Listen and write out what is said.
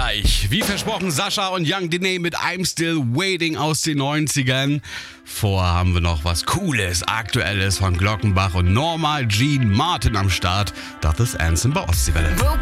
gleich. Wie versprochen, Sascha und Young Diney mit I'm Still Waiting aus den 90ern. Vorher haben wir noch was Cooles, Aktuelles von Glockenbach und Normal Jean Martin am Start. Das ist Anthem bei Ostseewelle.